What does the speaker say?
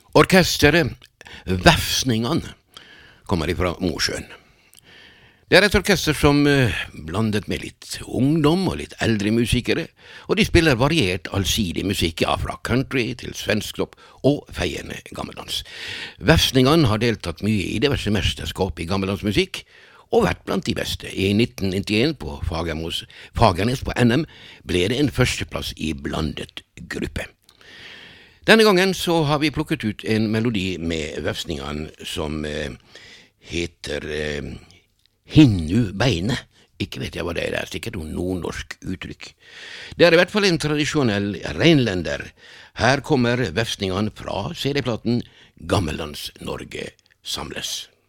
Orkesteret Vefsningene kommer ifra Mosjøen. Det et orkester som blandet med litt ungdom og litt eldre musikere, og de spiller variert allsidig musikk, ja, fra country til svensktopp og feiende gammeldans. Vefsningene har deltatt mye i diverse mesterskap i gammeldansmusikk, og vært blant de beste. I 1991 på Fagernes på NM ble det en førsteplass i blandet gruppe. Denne gangen så har vi plukket ut en melodi med Vefsningene som heter Hinnu beine. Ikke vet jeg hva det er sikkert noe nordnorsk uttrykk. Det I hvert fall en tradisjonell reinlender. Her kommer Vefsningene fra CD-platen Gammeldans Norge samles.